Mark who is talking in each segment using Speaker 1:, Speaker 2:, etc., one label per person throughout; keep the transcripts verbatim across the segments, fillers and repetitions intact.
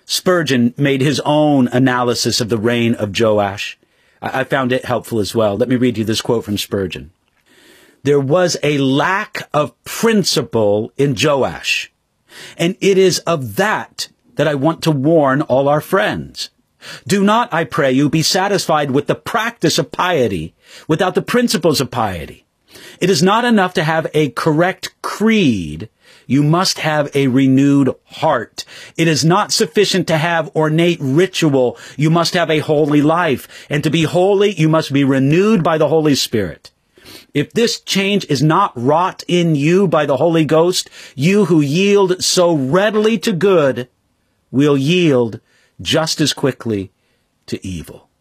Speaker 1: Spurgeon made his own analysis of the reign of Joash. I found it helpful as well. Let me read you this quote from Spurgeon. There was a lack of principle in Joash, and it is of that that I want to warn all our friends. Do not, I pray you, be satisfied with the practice of piety without the principles of piety. It is not enough to have a correct creed. You must have a renewed heart. It is not sufficient to have ornate ritual. You must have a holy life. And to be holy, you must be renewed by the Holy Spirit. If this change is not wrought in you by the Holy Ghost, you who yield so readily to good will yield just as quickly to evil.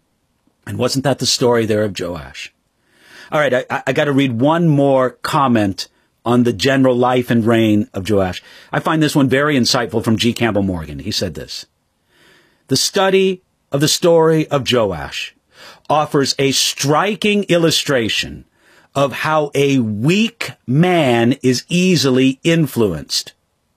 Speaker 1: And wasn't that the story there of Joash? All right, I, I got to read one more comment on the general life and reign of Joash. I find this one very insightful from G. Campbell Morgan. He said this: the study of the story of Joash offers a striking illustration of how a weak man is easily influenced.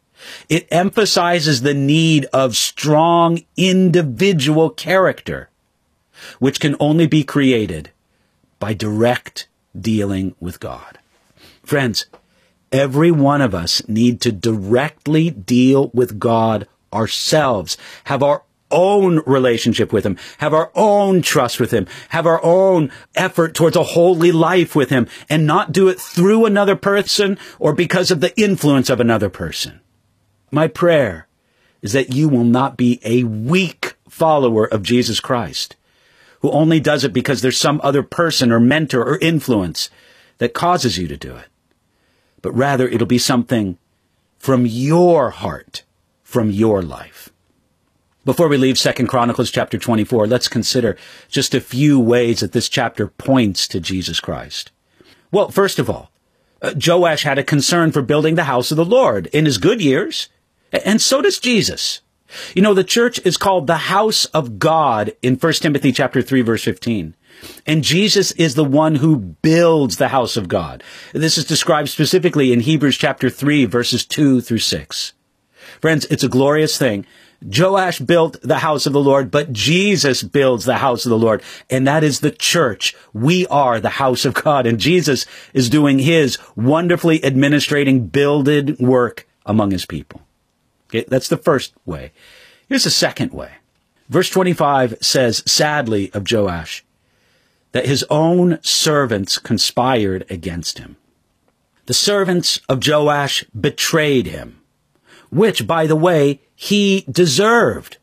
Speaker 1: It emphasizes the need of strong individual character, which can only be created by direct dealing with God. Friends, every one of us need to directly deal with God ourselves, have our own relationship with him, have our own trust with him, have our own effort towards a holy life with him, and not do it through another person or because of the influence of another person. My prayer is that you will not be a weak follower of Jesus Christ, who only does it because there's some other person or mentor or influence that causes you to do it. But rather, it'll be something from your heart, from your life. Before we leave Second Chronicles chapter twenty-four, let's consider just a few ways that this chapter points to Jesus Christ. Well, first of all, uh, Joash had a concern for building the house of the Lord in his good years, and so does Jesus. You know, the church is called the house of God in First Timothy chapter three, verse fifteen. And Jesus is the one who builds the house of God. This is described specifically in Hebrews chapter three, verses two through six. Friends, it's a glorious thing. Joash built the house of the Lord, but Jesus builds the house of the Lord. And that is the church. We are the house of God. And Jesus is doing his wonderfully administrating, builded work among his people. Okay, that's the first way. Here's the second way. Verse twenty-five says, sadly, of Joash, that his own servants conspired against him. The servants of Joash betrayed him, which, by the way, he deserved.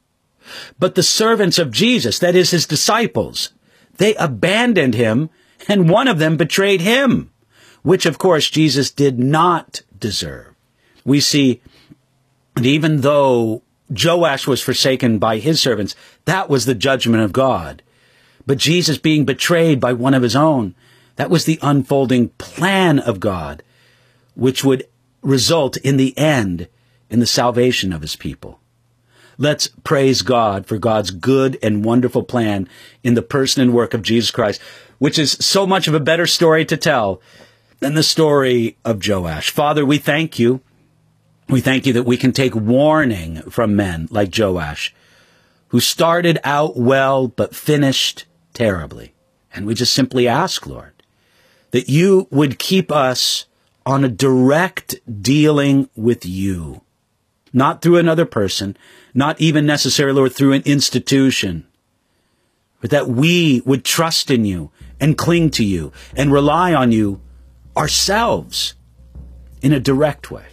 Speaker 1: But the servants of Jesus, that is his disciples, they abandoned him, and one of them betrayed him, which, of course, Jesus did not deserve. We see that even though Joash was forsaken by his servants, that was the judgment of God. But Jesus being betrayed by one of his own, that was the unfolding plan of God, which would result in the end in the salvation of his people. Let's praise God for God's good and wonderful plan in the person and work of Jesus Christ, which is so much of a better story to tell than the story of Joash. Father, we thank you. We thank you that we can take warning from men like Joash, who started out well but finished terribly. And we just simply ask, Lord, that you would keep us on a direct dealing with you, not through another person, not even necessarily, Lord, through an institution, but that we would trust in you and cling to you and rely on you ourselves in a direct way.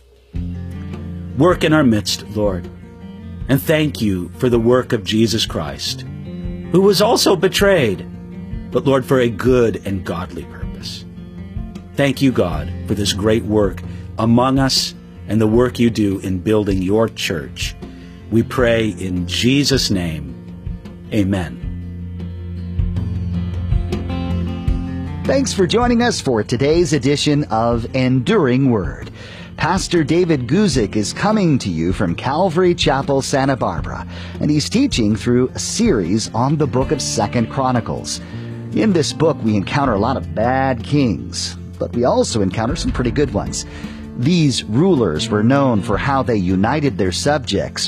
Speaker 1: Work in our midst, Lord, and thank you for the work of Jesus Christ, who was also betrayed, but, Lord, for a good and godly purpose. Thank you, God, for this great work among us and the work you do in building your church. We pray in Jesus' name. Amen.
Speaker 2: Thanks for joining us for today's edition of Enduring Word. Pastor David Guzik is coming to you from Calvary Chapel, Santa Barbara, and he's teaching through a series on the book of Second Chronicles. In this book, we encounter a lot of bad kings, but we also encounter some pretty good ones. These rulers were known for how they united their subjects